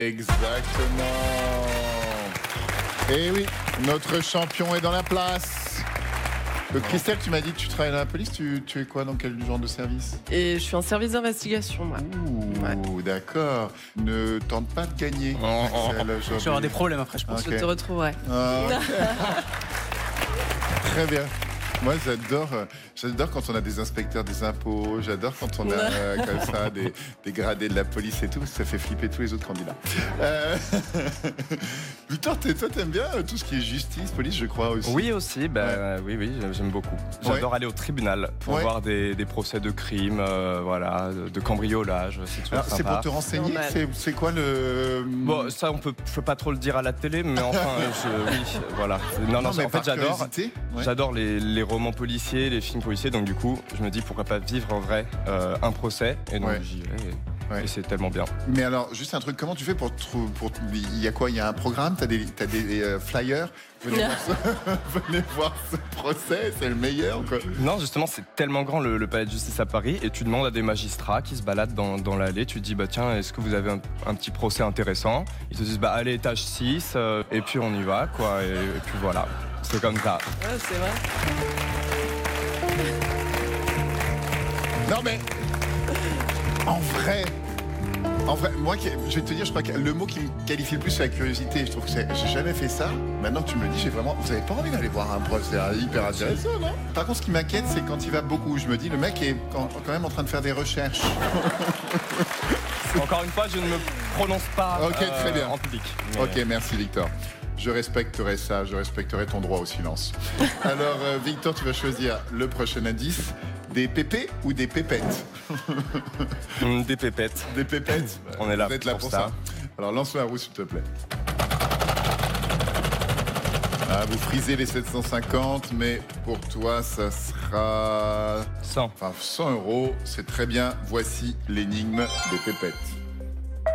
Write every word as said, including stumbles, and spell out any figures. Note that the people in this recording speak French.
Exactement. Et oui, notre champion est dans la place. Euh, Christelle, tu m'as dit que tu travailles dans la police. Tu, tu es quoi, dans quel genre de service? Et je suis en service d'investigation, moi. Ouh, Ouais. d'accord. Ne tente pas de gagner. Oh, oh, Axel, Je vais aujourd'hui. avoir des problèmes après, je pense. Ok. Je te retrouverai. Ah, ok. Très bien. Moi, j'adore, euh, j'adore quand on a des inspecteurs des impôts. J'adore quand on a euh, comme ça des, des gradés de la police et tout. Ça fait flipper tous les autres candidats. Euh... Victor, t'es- toi, t'aimes bien euh, tout ce qui est justice, police, je crois aussi. Oui aussi, bah, oui, oui, j'aime beaucoup. J'adore Ouais. aller au tribunal pour Ouais. voir des, des procès de crimes, euh, voilà, de, de cambriolage, c'est toujours Alors, c'est sympa. pour te renseigner. Normal. C'est, c'est quoi le Bon, ça on peut, je peux pas trop le dire à la télé, mais enfin, je- oui, voilà. Non, non, mais en par fait, j'adore, curiosité, ouais. j'adore les, les romans policiers, les films policiers, donc du coup, je me dis pourquoi pas vivre en vrai euh, un procès, et donc Ouais. j'y vais. Et, Ouais. et c'est tellement bien. Mais alors, juste un truc, comment tu fais pour trou- pour il y a quoi? Il y a un programme, t'as des t'as des euh, flyers. Venez voir, ce, venez voir ce procès, c'est le meilleur, quoi. Non, justement, c'est tellement grand le, le palais de justice à Paris, et tu demandes à des magistrats qui se baladent dans, dans l'allée, tu te dis, bah tiens, est-ce que vous avez un, un petit procès intéressant? Ils te disent, bah allez, étage six, euh, et puis on y va, quoi, et, et puis voilà, c'est comme ça. Ouais, c'est vrai. Non mais en vrai, en vrai, moi, qui- je vais te dire, je crois que le mot qui me qualifie le plus, c'est la curiosité. Je trouve que c'est- j'ai jamais fait ça. Maintenant que tu me le dis, j'ai vraiment. Vous avez pas envie d'aller voir un procès? C'est hyper intéressant, non? Par contre, ce qui m'inquiète, c'est quand il va beaucoup. Je me dis, le mec est quand quand même en train de faire des recherches. Encore une fois, je ne me prononce pas Ok, très bien. en public. Mais- Ok, merci Victor. Je respecterai ça, je respecterai ton droit au silence. Alors, euh, Victor, tu vas choisir le prochain indice. Des pépés ou des pépettes? Hum, Des pépettes. Des pépettes. On est là Vous êtes là pour pour ça. ça. Alors, lance-moi un roue, s'il te plaît. Ah, vous frisez les sept cent cinquante, mais pour toi, ça sera... cent. Enfin, cent euros, c'est très bien. Voici l'énigme des pépettes.